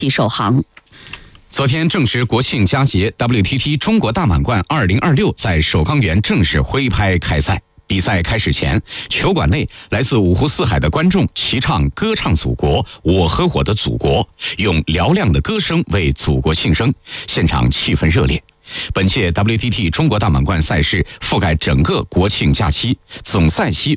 首航。 昨天正值国庆佳节 ，WTT 中国大满贯2026在首钢园正式挥拍开赛。比赛开始前，球馆内来自五湖四海的观众齐唱歌唱祖国，我和我的祖国，用嘹亮的歌声为祖国庆生，现场气氛热烈。本届 WTT 中国大满贯赛事覆盖整个国庆假期，总赛期